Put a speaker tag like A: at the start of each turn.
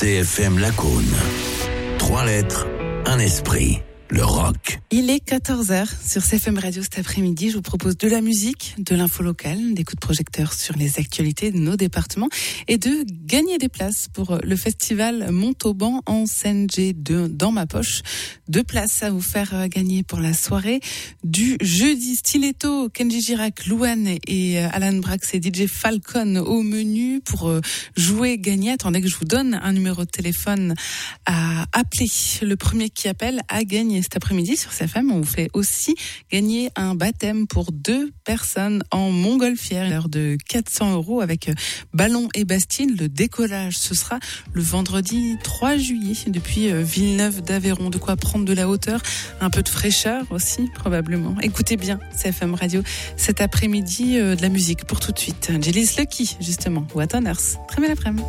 A: CFM Lacaune. 3 lettres, un esprit. Le rock.
B: Il est 14h sur CFM Radio cet après-midi. Je vous propose de la musique, de l'info locale, des coups de projecteur sur les actualités de nos départements et de gagner des places pour le festival Montauban en scène. J'ai dans ma poche 2 places à vous faire gagner pour la soirée du jeudi. Stiletto, Kenji Girac, Louane et Alan Brax et DJ Falcon au menu pour jouer, gagner. Attendez que je vous donne un numéro de téléphone à appeler. Le premier qui appelle a gagné. Cet après-midi sur CFM, on vous fait aussi gagner un baptême pour 2 personnes en montgolfière, l'heure de 400 € avec ballon et bastine. Le décollage, ce sera le vendredi 3 juillet depuis Villeneuve d'Aveyron. De quoi prendre de la hauteur, un peu de fraîcheur aussi probablement. Écoutez bien CFM Radio cet après-midi, de la musique pour tout de suite. Jelly's Lucky justement, What on Earth. Très belle après-midi.